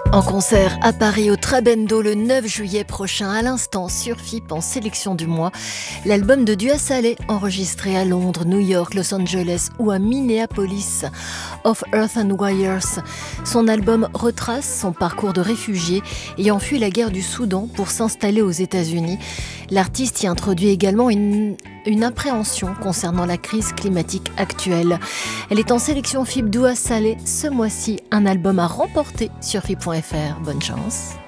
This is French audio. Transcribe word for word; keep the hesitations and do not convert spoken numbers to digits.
En concert à Paris au Trabendo le neuf juillet prochain, à l'instant sur F I P en sélection du mois, l'album de Dua Saleh enregistré à Londres, New York, Los Angeles ou à Minneapolis, Of Earth and Wires. Son album retrace son parcours de réfugié ayant fui la guerre du Soudan pour s'installer aux États-Unis. L'artiste y introduit également une, une appréhension concernant la crise climatique actuelle. Elle est en sélection F I P Dua Saleh ce mois-ci, un album à remporter sur F I P point F R. Bonne chance.